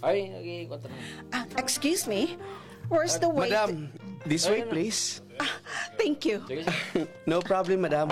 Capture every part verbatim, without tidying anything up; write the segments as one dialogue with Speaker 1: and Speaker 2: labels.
Speaker 1: Ay, nag-iikot na.
Speaker 2: Ah, excuse me. Where's the wait?
Speaker 3: Madam, this way, please.
Speaker 2: Ah, thank you.
Speaker 1: Sige, sige.
Speaker 3: No problem, madam.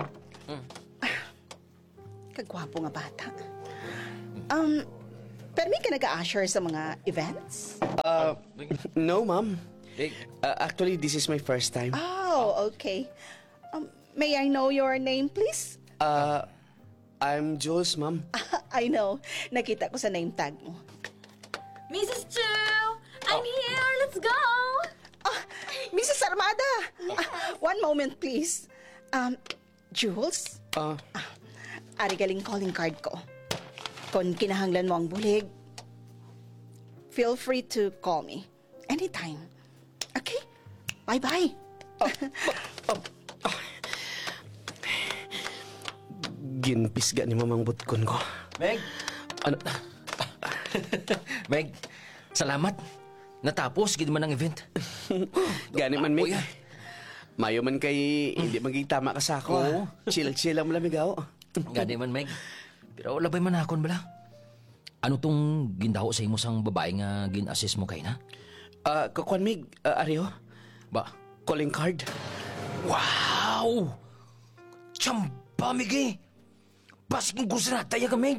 Speaker 2: Kagwapo nga bata. Um, permi ka nag-a-usher sa mga events?
Speaker 3: Uh, no, ma'am.
Speaker 1: Dig.
Speaker 3: Uh, actually, this is my first time.
Speaker 2: Oh, okay. Um, may I know your name, please?
Speaker 3: Uh, I'm Jules, ma'am.
Speaker 2: Ah, I know. Nakita ko sa name tag mo.
Speaker 4: Missus Chu! I'm here! Let's go!
Speaker 2: Ah, Missus Armada! Ah, one moment, please. Um, Jules?
Speaker 3: Uh,
Speaker 2: Ari galing calling card ko. Kung kinahanglan mo ang bulig, feel free to call me. Anytime. Okay? Bye-bye.
Speaker 3: ginpisga ni mamang butkon ko.
Speaker 1: Meg!
Speaker 3: Ano?
Speaker 1: Meg, salamat. Natapos, gid man ang event.
Speaker 3: Gani man, Meg.
Speaker 1: Uy, ah.
Speaker 3: Mayo man kay hindi maging tama ka sa ako.
Speaker 1: Oo.
Speaker 3: ah. Chill-chill lang malamigaw.
Speaker 1: Gani man, Meg. Pero labay man akon bala. Ano tong gindaho sa imo sang babae nga gin-assist mo kay na?
Speaker 3: Ah, kukuan, Meg. Uh, Aryo?
Speaker 1: Ba?
Speaker 3: Calling card.
Speaker 1: Wow! Chamba, Meg eh! Basking gusto na tayo ka, Meg!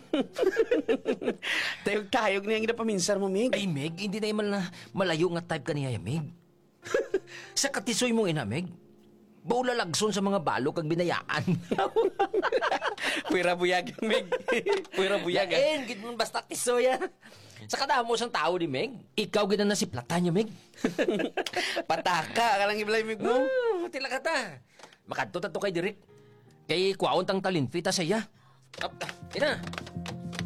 Speaker 3: Tayog-tayog na yung ginapaminsan mo, Meg.
Speaker 1: Ay, Meg, hindi na iman na malayo nga type ka niya, Meg. Sa katisoy mo ina, Meg. Baula lagson sa mga balo kag binayaan.
Speaker 3: Pwera buyag, Meg. Pwera buyag. ah.
Speaker 1: Lain, gid mo basta tisoy, ah. Sa kadamo sang tao ni Meg, ikaw gid na si platan niya, Meg.
Speaker 3: Pataka ka lang iblay, Meg mo.
Speaker 1: Oh, tila ka ta. Makadto ta to kay Direk. Kay kuwaon tang talinfita sa iya. Up, ina.